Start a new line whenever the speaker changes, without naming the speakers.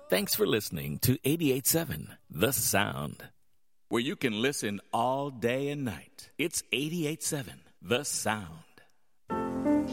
Thanks for listening to 88.7 The Sound, where you can listen all day and night. It's 88.7 The Sound.